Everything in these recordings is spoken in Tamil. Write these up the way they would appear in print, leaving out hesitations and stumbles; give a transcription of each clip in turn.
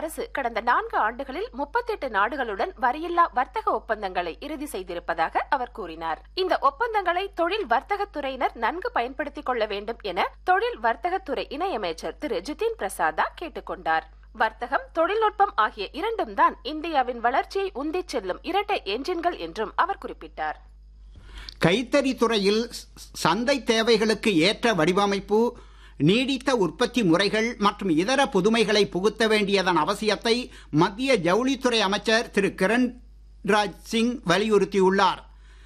அரசு கடந்த 4 ஆண்டுகளில் 38 நாடுகளுடன் வரியில்லா வர்த்தக ஒப்பந்தங்களை இறுதி செய்திருப்பதாக அவர் கூறினார். இந்த ஒப்பந்தங்களை தொழில் வர்த்தகத்துறையினர் நன்கு பயன்படுத்திக் கொள்ள வேண்டும் என தொழில் வர்த்தகத்துறை இணையமைச்சர் திரு ஜிதின் பிரசாதா கேட்டுக்கொண்டார். வர்த்தகம், தொழில்நுட்பம் ஆகிய இரண்டும் தான் இந்தியாவின் வளர்ச்சியை உந்திச் செல்லும் இரட்டை என்ஜின்கள் என்றும் அவர் குறிப்பிட்டார். கைத்தறி துறையில் சந்தை தேவைகளுக்கு ஏற்ற வடிவமைப்பு, நீடித்த உற்பத்தி முறைகள் மற்றும் இதர புதுமைகளை புகுத்த வேண்டியதன் அவசியத்தை மத்திய ஜவுளித்துறை அமைச்சர் திரு கிரண்ராஜ் சிங் வலியுறுத்தியுள்ளார்.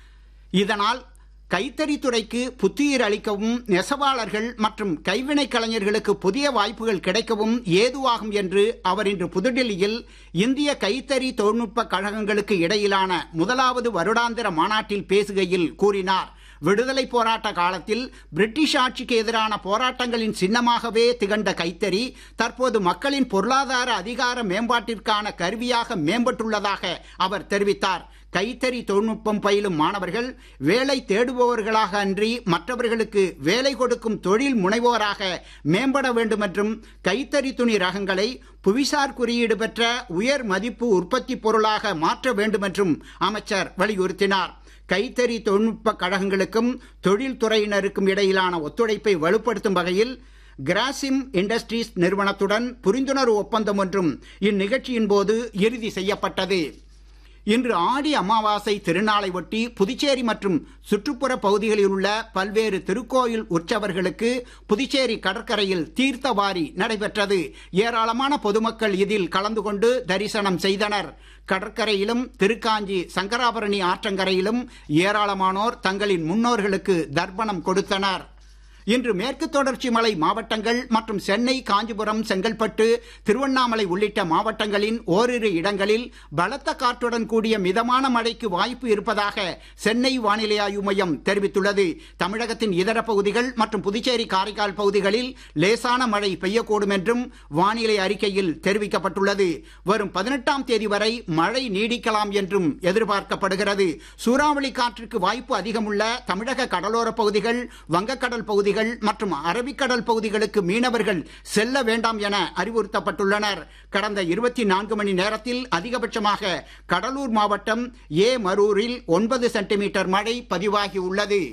இதனால் கைத்தறித்துறைக்கு புத்துயிர் அளிக்கவும் நெசவாளர்கள் மற்றும் கைவினை கலைஞர்களுக்கு புதிய வாய்ப்புகள் கிடைக்கவும் ஏதுவாகும் என்று அவர் இன்று புதுடில்லியில் இந்திய கைத்தறி தொழில்நுட்ப கழகங்களுக்கு இடையிலான முதலாவது வருடாந்திர மாநாட்டில் பேசுகையில் கூறினார். விடுதலை போராட்ட காலத்தில் பிரிட்டிஷ் ஆட்சிக்கு எதிரான போராட்டங்களின் சின்னமாகவே திகழ்ந்த கைத்தறி தற்போது மக்களின் பொருளாதார அதிகார மேம்பாட்டிற்கான கருவியாக மேம்பட்டுள்ளதாக அவர் தெரிவித்தார். கைத்தறி தொழில்நுட்பம் பயிலும் மாணவர்கள் வேலை தேடுபவர்களாக அன்றி மற்றவர்களுக்கு வேலை கொடுக்கும் தொழில் முனைவோராக மேம்பட வேண்டும் என்றும் கைத்தறி துணி ரகங்களை புவிசார் குறியீடு பெற்ற உயர் மதிப்பு உற்பத்தி பொருளாக மாற்ற வேண்டும் என்றும் அமைச்சர் வலியுறுத்தினார். கைத்தறி தொழில்நுட்ப கழகங்களுக்கும் தொழில்துறையினருக்கும் இடையிலான ஒத்துழைப்பை வலுப்படுத்தும் வகையில் கிராசிம் இண்டஸ்ட்ரீஸ் நிறுவனத்துடன் புரிந்துணர்வு ஒப்பந்தம் ஒன்றும் இந்நிகழ்ச்சியின் போது இறுதி செய்யப்பட்டது. இன்று ஆடி அமாவாசை திருநாளை ஒட்டி புதுச்சேரி மற்றும் சுற்றுப்புற பகுதிகளில் உள்ள பல்வேறு திருக்கோயில் உற்சவர்களுக்கு புதுச்சேரி கடற்கரையில் தீர்த்தவாரி நடைபெற்றது. ஏராளமான பொதுமக்கள் இதில் கலந்து கொண்டு தரிசனம் செய்தனர். கடற்கரையிலும் திருக்காஞ்சி சங்கராபரணி ஆற்றங்கரையிலும் ஏராளமானோர் தங்களின் முன்னோர்களுக்கு தர்ப்பணம் கொடுத்தனர். இன்று மேற்கு தொடர்ச்சி மலை மாவட்டங்கள் மற்றும் சென்னை, காஞ்சிபுரம், செங்கல்பட்டு, திருவண்ணாமலை உள்ளிட்ட மாவட்டங்களின் ஓரிரு இடங்களில் பலத்த காற்றுடன் கூடிய மிதமான மழைக்கு வாய்ப்பு இருப்பதாக சென்னை வானிலை ஆய்வு மையம் தெரிவித்துள்ளது. தமிழகத்தின் இதர பகுதிகள் மற்றும் புதுச்சேரி, காரைக்கால் பகுதிகளில் லேசான மழை பெய்யக்கூடும் என்றும் வானிலை அறிக்கையில் தெரிவிக்கப்பட்டுள்ளது. வரும் 18ஆம் தேதி வரை மழை நீடிக்கலாம் என்றும் எதிர்பார்க்கப்படுகிறது. சூறாவளி காற்றுக்கு வாய்ப்பு அதிகமுள்ள தமிழக கடலோர பகுதிகள், வங்கக்கடல் பகுதிகள் மற்றும் அரபிக்கடல் பகுதிகளுக்கு மீனவர்கள் செல்ல வேண்டாம் என அறிவுறுத்தப்பட்டுள்ளனர். கடந்த 24 மணி நேரத்தில் அதிகபட்சமாக கடலூர் மாவட்டம் மரூரில் 9 சென்டிமீட்டர் மழை பதிவாகியுள்ளது.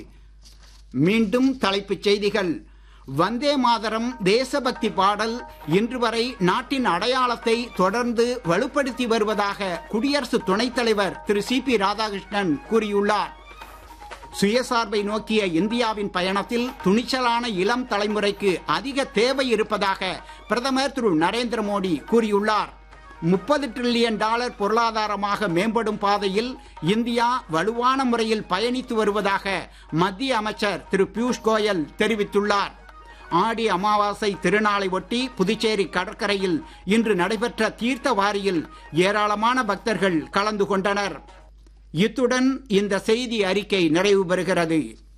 மீண்டும் தலைப்புச் செய்திகள். வந்தே மாதரம் தேசபக்தி பாடல் இன்று வரை நாட்டின் அடையாளத்தை தொடர்ந்து வலுப்படுத்தி வருவதாக குடியரசு துணைத் தலைவர் திரு சி.பி. ராதாகிருஷ்ணன் கூறியுள்ளார். சுயசார்பை நோக்கிய இந்தியாவின் பயணத்தில் துணிச்சலான இளம் தலைமுறைக்கு அதிக தேவை இருப்பதாக பிரதமர் திரு நரேந்திர மோடி கூறியுள்ளார். $30 டிரில்லியன் பொருளாதாரமாக மேம்படும் பாதையில் இந்தியா வலுவான முறையில் பயணித்து வருவதாக மத்திய அமைச்சர் திரு பியூஷ் கோயல் தெரிவித்துள்ளார். ஆடி அமாவாசை திருநாளை ஒட்டி புதுச்சேரி கடற்கரையில் இன்று நடைபெற்ற தீர்த்தவாரியில் ஏராளமான பக்தர்கள் கலந்து கொண்டனர். இத்துடன் இந்த செய்தி அறிக்கை நிறைவு பெறுகிறது.